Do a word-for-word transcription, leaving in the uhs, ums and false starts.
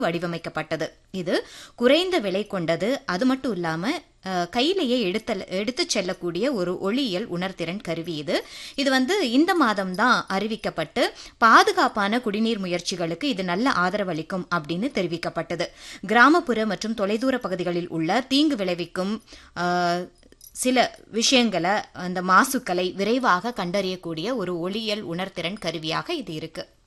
வடிவமைக்கப்பட்டது. இது குறைந்த விலை கொண்டது. அது மட்டும் இல்லாம கையிலேயே எடுத்த எடுத்து செல்லக்கூடிய ஒரு ஒளியியல் உணர்திறன் கருவி இது. இது வந்து இந்த மாதம் தான் அறிவிக்கப்பட்டு பாதுகாப்பான குடிநீர் முயற்சிகளுக்கு இது நல்ல ஆதரவளிக்கும் அப்படின்னு தெரிவிக்கப்பட்டது. கிராமப்புற மற்றும் தொலைதூர பகுதிகளில் உள்ள தீங்கு விளைவிக்கும் சில விஷயங்களை, அந்த மாசுக்களை விரைவாக கண்டறியக்கூடிய ஒரு ஒளியியல் உணர்திறன் கருவியாக இது இருக்கு.